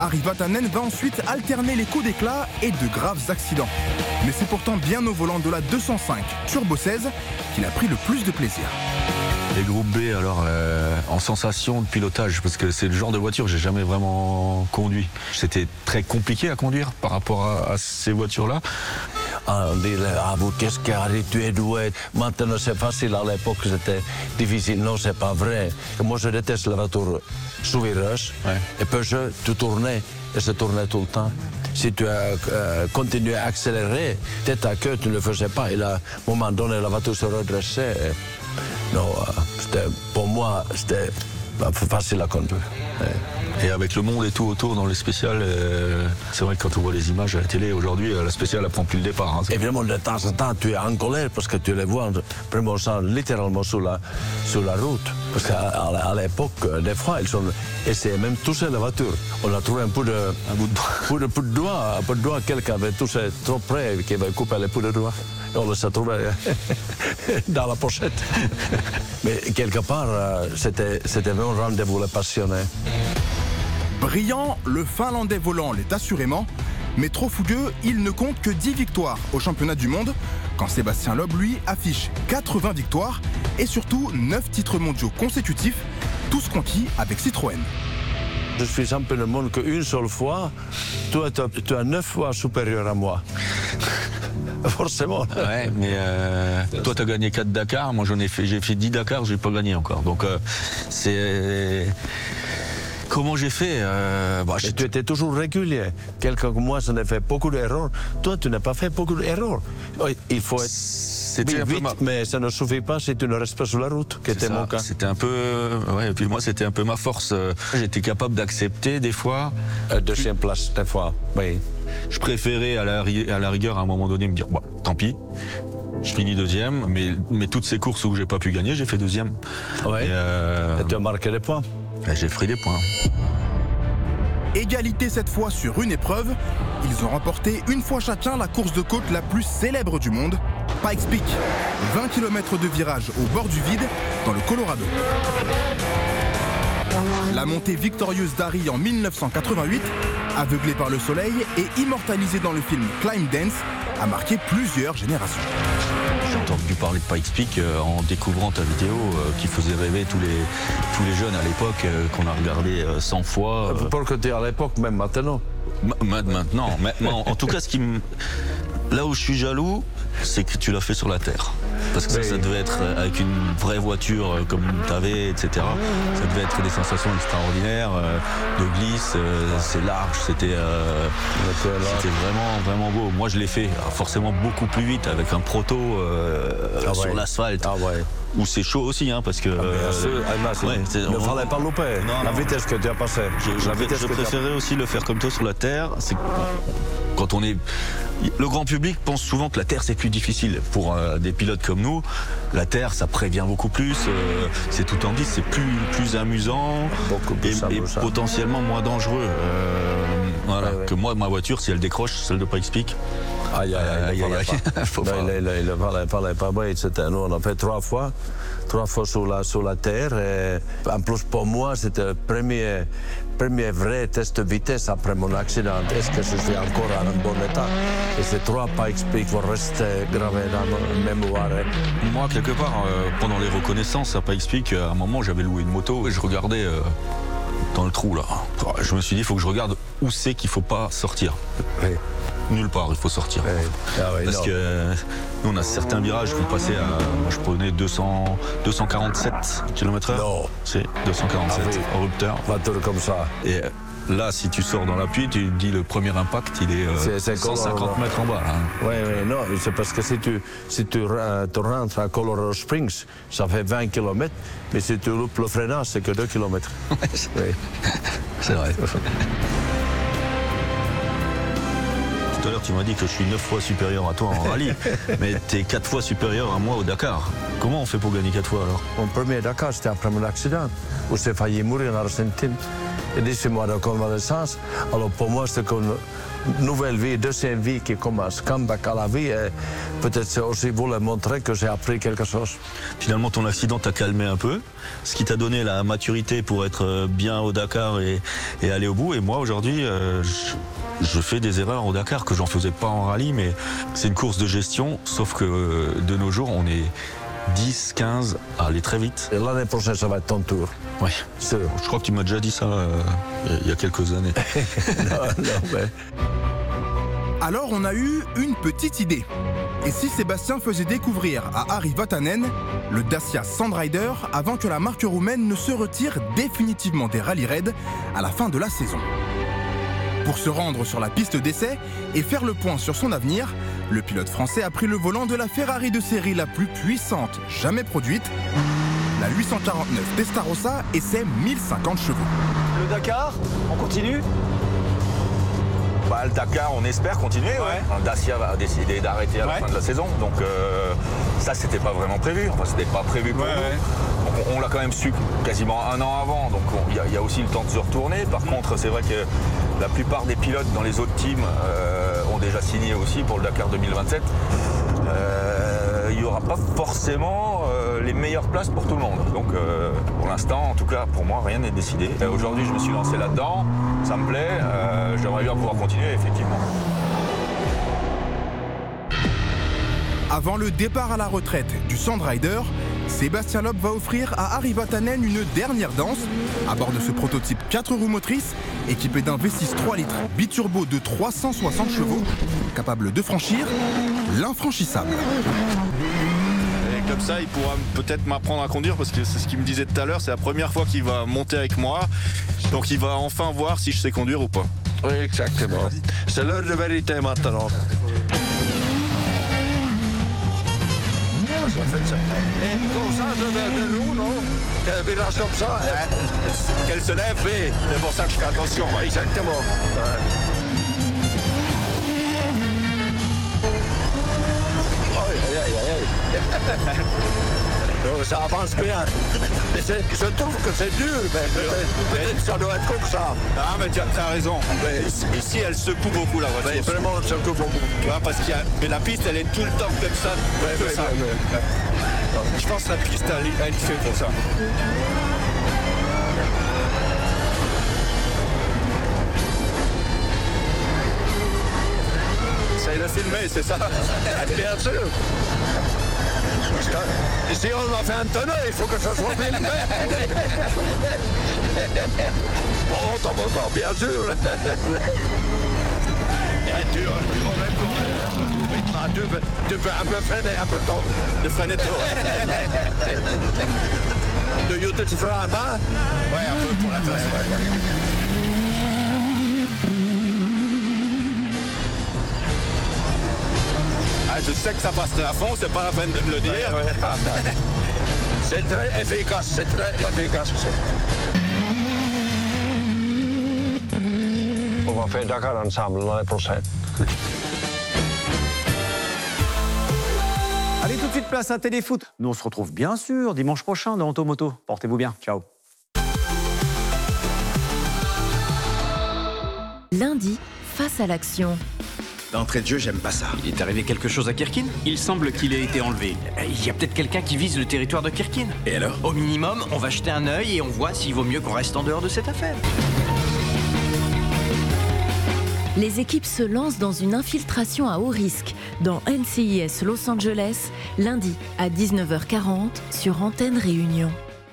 Harry Vatanen va ensuite alterner les coups d'éclat et de graves accidents. Mais c'est pourtant bien au volant de la 205 Turbo 16 qu'il a pris le plus de plaisir. Les groupes B, alors, en sensation de pilotage, parce que c'est le genre de voiture que j'ai jamais vraiment conduit. C'était très compliqué à conduire par rapport à ces voitures-là. On dit, ah vous, qu'est-ce qui arrive, tu es doué. Maintenant c'est facile, à l'époque c'était difficile. Non, c'est pas vrai. Moi je déteste la voiture sous virage. Ouais. Et Peugeot, tu tournais, et ça tournait tout le temps. Si tu as continué à accélérer, tête à queue, tu ne le faisais pas. Et là, à un moment donné, la voiture se redressait. Non, pour moi, c'était facile à conduire. Et avec le monde et tout autour dans les spéciales, c'est vrai que quand on voit les images à la télé aujourd'hui, la spéciale elle prend plus le départ. Hein. Évidemment, de temps en temps, tu es en colère parce que tu les vois vraiment littéralement sur la route. Parce qu'à l'époque, des fois, ils ont essayé même de toucher la voiture. On a trouvé un bout de doigt, quelqu'un avait touché trop près, qui avait coupé les bouts de doigt. Et on les a trouvés dans la pochette. Mais quelque part, c'était vraiment un rendez-vous les passionnés. Brillant, le Finlandais volant l'est assurément, mais trop fougueux, il ne compte que 10 victoires au championnat du monde, quand Sébastien Loeb, lui, affiche 80 victoires et surtout 9 titres mondiaux consécutifs, tous conquis avec Citroën. Je suis champion du monde qu'une seule fois, toi tu es 9 fois supérieur à moi. Forcément. Ouais, mais toi tu as gagné 4 Dakar, moi j'ai fait 10 Dakar, j'ai pas gagné encore. Donc c'est... Comment j'ai fait Tu étais toujours régulier. Quelques mois, je n'ai fait beaucoup d'erreurs. Toi, tu n'as pas fait beaucoup d'erreurs. Il faut être vite, mais ça ne suffit pas si tu ne restes pas sur la route, qui était mon cas. C'était un peu... Ouais, et puis moi, c'était un peu ma force. J'étais capable d'accepter des fois... Deuxième place, des fois, oui. Je préférais à la rigueur, à un moment donné, me dire, bon, tant pis. Je finis deuxième, mais toutes ces courses où j'ai pas pu gagner, j'ai fait deuxième. Ouais. Et tu as marqué des points. J'ai pris des points. Égalité cette fois sur une épreuve. Ils ont remporté une fois chacun la course de côte la plus célèbre du monde, Pikes Peak. 20 km de virage au bord du vide dans le Colorado. La montée victorieuse d'Harry en 1988, aveuglé par le soleil et immortalisé dans le film Climb Dance, a marqué plusieurs générations. J'ai entendu parler de Pikes Peak en découvrant ta vidéo qui faisait rêver tous les jeunes à l'époque qu'on a regardé 100 fois. Pour que tu es à l'époque, même maintenant. Maintenant, en tout cas, là où je suis jaloux, c'est que tu l'as fait sur la terre. Parce que ça devait être avec une vraie voiture comme tu avais, etc. Ça devait être des sensations extraordinaires, de glisse, c'est large, c'était vraiment, vraiment beau. Moi je l'ai fait forcément beaucoup plus vite avec un proto sur l'asphalte. Où c'est chaud aussi, hein, parce que... il ne fallait pas louper la vitesse que tu as passée. Je préférais aussi le faire comme toi sur la terre. C'est quand on est... Le grand public pense souvent que la terre c'est plus difficile. Pour des pilotes comme nous, la terre ça prévient beaucoup plus, c'est tout en glisse, c'est plus amusant et potentiellement moins dangereux. Que moi, ma voiture, si elle décroche, celle de Pikes Peak, il ne fallait pas. Nous on a fait 3 fois sur la terre. Et en plus pour moi c'était le premier vrai test de vitesse après mon accident. Est-ce que je suis encore en un bon état? Et ces 3 Pikes Peak vont rester gravés dans ma mémoire. Moi, quelque part, pendant les reconnaissances à Pikes Peak, à un moment, j'avais loué une moto et je regardais dans le trou là. Je me suis dit, il faut que je regarde où c'est qu'il ne faut pas sortir. Oui. Nulle part, il faut sortir. Parce que nous, on a certains virages, vous passez à... Moi, je prenais 247 km/h. Non. C'est 247 en rupteur. Voiture comme ça. Et là, si tu sors dans l'appui, tu te dis le premier impact, il est 150 mètres en bas. Hein. Oui, non, c'est parce que si tu rentres à Colorado Springs, ça fait 20 km, mais si tu loupes le freinage, c'est que 2 km. C'est vrai. Tout à l'heure, tu m'as dit que je suis 9 fois supérieur à toi en rallye, mais tu es 4 fois supérieur à moi au Dakar. Comment on fait pour gagner 4 fois alors? Mon premier Dakar, c'était après mon accident, où j'ai failli mourir en Argentine. et 18 mois de convalescence. Alors pour moi, c'est une nouvelle vie, deuxième vie qui commence, comeback à la vie. Et peut-être c'est aussi voulu montrer que j'ai appris quelque chose. Finalement, ton accident t'a calmé un peu, ce qui t'a donné la maturité pour être bien au Dakar et aller au bout. Et moi, aujourd'hui, je fais des erreurs au Dakar que j'en faisais pas en rallye, mais c'est une course de gestion, sauf que de nos jours, on est 10, 15 à aller très vite. Et l'année prochaine, ça va être ton tour. Oui, sûr. Je crois que tu m'as déjà dit ça il y a quelques années. non, mais... Alors on a eu une petite idée. Et si Sébastien faisait découvrir à Ari Vatanen le Dacia Sandrider avant que la marque roumaine ne se retire définitivement des rallye raids à la fin de la saison? Pour se rendre sur la piste d'essai et faire le point sur son avenir, le pilote français a pris le volant de la Ferrari de série la plus puissante jamais produite, la 849 Testarossa et ses 1050 chevaux. Le Dakar, on continue? Le Dakar, on espère continuer. Ouais. Dacia va décider d'arrêter à la fin de la saison. Donc ça, c'était pas vraiment prévu. Enfin, c'était pas prévu pour nous. Donc, on l'a quand même su quasiment un an avant. Donc il y a aussi le temps de se retourner. Par contre, c'est vrai que la plupart des pilotes dans les autres teams ont déjà signé aussi pour le Dakar 2027. Il n'y aura pas forcément les meilleures places pour tout le monde. Donc pour l'instant, en tout cas pour moi, rien n'est décidé. Aujourd'hui, je me suis lancé là-dedans, ça me plaît, j'aimerais bien pouvoir continuer, effectivement. Avant le départ à la retraite du Sandrider, Sébastien Loeb va offrir à Ari Vatanen une dernière danse à bord de ce prototype 4 roues motrices équipé d'un V6 3 litres biturbo de 360 chevaux, capable de franchir l'infranchissable. Et comme ça, il pourra peut-être m'apprendre à conduire parce que c'est ce qu'il me disait tout à l'heure, c'est la première fois qu'il va monter avec moi, donc il va enfin voir si je sais conduire ou pas. Oui, exactement. C'est l'heure de vérité maintenant. Et comme ça, de roue, non? Virage comme ça. Qu'elle se lève, oui. C'est pour ça que je fais attention. Exactement. Ça avance bien. Mais je trouve que c'est dur, mais peut-être que ça doit être comme ça. Ah, mais tu as raison. Mais ici, elle secoue beaucoup, la voiture. Mais vraiment, elle secoue beaucoup. Parce mais la piste, elle est tout le temps comme ça. Je pense que la piste, elle est faite pour ça. Ça, il a filmé, c'est ça? Bien sûr. Si on a fait un tonneau, il faut que ça soit filmé. Bon, bien sûr. Tu peux un peu freiner un peu tôt. De freiner tôt. Tu feras un bas? Ouais, un peu pour la place. Je sais que ça passerait à fond, c'est pas la peine de me le dire. C'est très efficace, c'est très efficace. On va faire Dakar ensemble l'année prochaine. Allez, tout de suite, place à Téléfoot. Nous, on se retrouve bien sûr dimanche prochain dans Automoto. Portez-vous bien. Ciao. Lundi, face à l'action. D'entrée de jeu, j'aime pas ça. Il est arrivé quelque chose à Kirkin? Il semble qu'il ait été enlevé. Il y a peut-être quelqu'un qui vise le territoire de Kirkin. Et alors? Au minimum, on va jeter un œil et on voit s'il vaut mieux qu'on reste en dehors de cette affaire. Les équipes se lancent dans une infiltration à haut risque dans NCIS Los Angeles, lundi à 19h40 sur Antenne Réunion.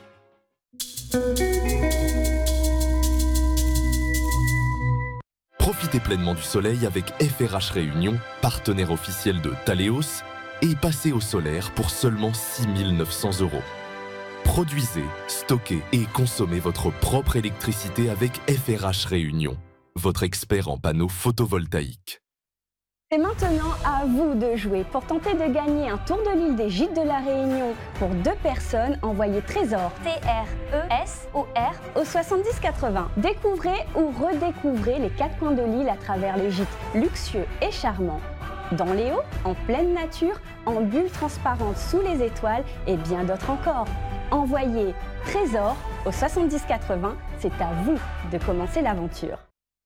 Profitez pleinement du soleil avec FRH Réunion, partenaire officiel de Taleos, et passez au solaire pour seulement 6 900 €. Produisez, stockez et consommez votre propre électricité avec FRH Réunion, votre expert en panneaux photovoltaïques. C'est maintenant à vous de jouer. Pour tenter de gagner un tour de l'île des Gîtes de la Réunion pour 2 personnes, envoyez Trésor, T-R-E-S-O-R, au 7080. Découvrez ou redécouvrez les 4 coins de l'île à travers les gîtes luxueux et charmants. Dans les hauts, en pleine nature, en bulles transparentes sous les étoiles et bien d'autres encore. Envoyez Trésor au 7080, c'est à vous de commencer l'aventure.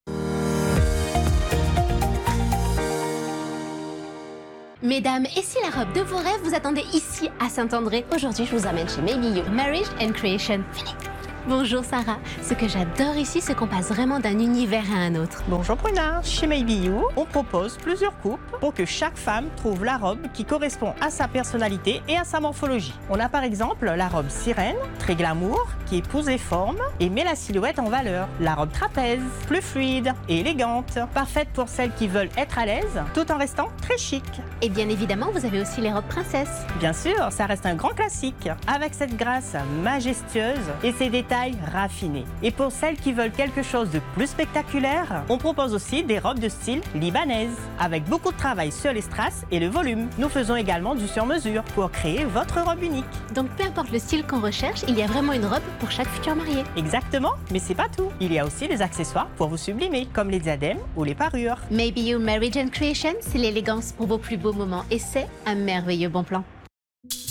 Mesdames, et si la robe de vos rêves vous attendait ici à Saint-André? Aujourd'hui, je vous amène chez Maybe You, Marriage and Creation. Fini. Bonjour Sarah. Ce que j'adore ici, c'est qu'on passe vraiment d'un univers à un autre. Bonjour Bruna. Chez Maybe You, on propose plusieurs coupes pour que chaque femme trouve la robe qui correspond à sa personnalité et à sa morphologie. On a par exemple la robe sirène, très glamour, qui épouse les formes et met la silhouette en valeur. La robe trapèze, plus fluide et élégante, parfaite pour celles qui veulent être à l'aise tout en restant très chic. Et bien évidemment, vous avez aussi les robes princesses. Bien sûr, ça reste un grand classique, avec cette grâce majestueuse et ses détails raffinés. Et pour celles qui veulent quelque chose de plus spectaculaire, on propose aussi des robes de style libanaise, avec beaucoup de travail sur les strass et le volume. Nous faisons également du sur-mesure pour créer votre robe unique. Donc peu importe le style qu'on recherche, il y a vraiment une robe pour chaque futur marié. Exactement, mais c'est pas tout. Il y a aussi des accessoires pour vous sublimer, comme les diadèmes ou les parures. Maybe You, Marriage and Creation, c'est l'élégance pour vos plus beaux moments et c'est un merveilleux bon plan.